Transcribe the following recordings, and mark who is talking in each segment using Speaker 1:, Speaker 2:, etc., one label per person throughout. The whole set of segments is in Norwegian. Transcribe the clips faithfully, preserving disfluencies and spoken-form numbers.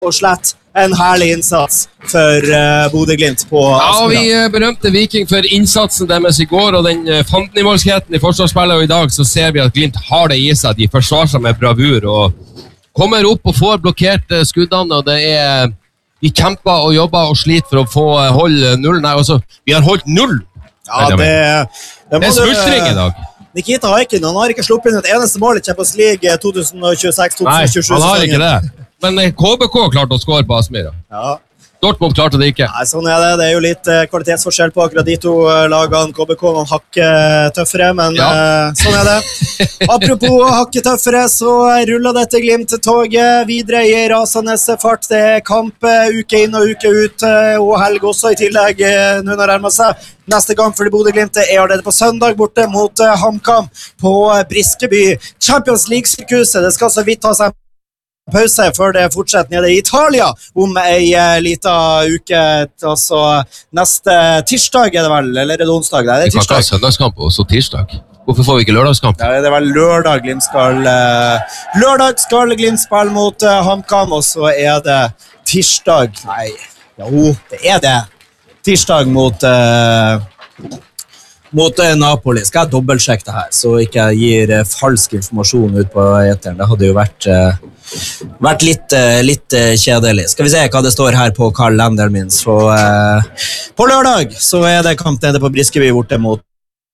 Speaker 1: og slett en herlig innsats for uh, Bodø-Glimt på
Speaker 2: Ja, og
Speaker 1: Aspmyra.
Speaker 2: vi uh, berømte Viking for innsatsen deres i går, og den uh, fandenimålskheten i forsvarsspillet, og i dag så ser vi at Glimt har det i seg. De forsvarer seg med bravur, og kommer opp og får blokkert uh, skuddene, og det er... Vi kjemper og jobber og sliter for å få uh, holde null. Nei, altså, vi har holdt null!
Speaker 1: Ja, det... Det,
Speaker 2: det er smulstring i dag.
Speaker 1: Nikita Haikin, han har ikke sluppet inn et eneste mål i Champions League tjue tjueseks tjue tjuesju.
Speaker 2: Nei, han har ikke det. Men K B K klarte å score på Aspmyra.
Speaker 1: Ja.
Speaker 2: Dortmund klarte det ikke.
Speaker 1: Nei, sånn er det. Det er jo litt uh, kvalitetsforskjell på akkurat de to uh, lagene. K B K noen hakket tøffere, men ja. uh, sånn er det. Apropos hakket tøffere, så ruller dette Glimt-toget videre i rasende fart. Det er kamp uh, uke inn og uke ut, uh, og helg også i tillegg. Uh, nå når det nærmer seg. Neste gang for de Bodø-Glimt er allerede på søndag borte mot uh, HamKam på uh, Briskeby. Champions League-sirkuset, det skal så vidt ha seg pause før det fortsetter nede i Italia om ei uh, lita uke, altså neste tirsdag er det vel, eller er det onsdag? Nei, det er tirsdag.
Speaker 2: Vi kan ikke ha søndagskamp og så tirsdag. Hvorfor får vi ikke lørdagskamp?
Speaker 1: Ja, det er vel lørdag Glimt skal uh, lørdag skal Glimt spille mot uh, HamKam, og så er det tirsdag, nei, jo, det er det tirsdag mot uh, mot Napoli. Skal jeg dobbeltsjekke det her, så ikke jeg gir uh, falsk informasjon ut på eteren. Det hadde jo vært, uh, vært litt, uh, litt uh, kjedelig. Skal vi se hva det står her på kalenderen min. Så, uh, på lørdag så er det kamp nede på Briskeby borte mot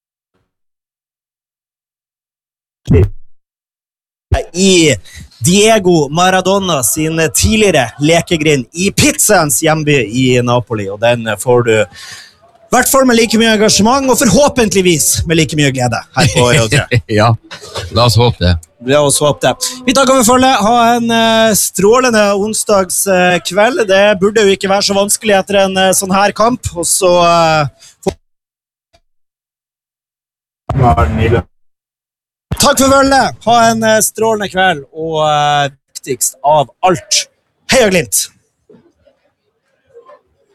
Speaker 1: i Diego Maradona sin tidligere lekegrind i Pizzans hjemby i Napoli, og den får du i hvert fall med like mye engasjement, og forhåpentligvis med like mye glede her på Radio tre.
Speaker 2: Ja, la oss håpe det.
Speaker 1: La oss håpe det. Vi takker for følge. Ha en uh, strålende onsdagskveld. Uh, det burde jo ikke være så vanskelig etter en uh, sånn her kamp, og så... Uh, Takk for følge. Ha en uh, strålende kveld, og uh, viktigst av alt, heia Glimt!